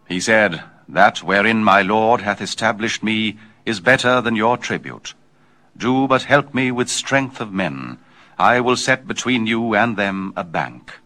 He said, That wherein my Lord hath established me is better than your tribute. Do but help me with strength of men. I will set between you and them a bank.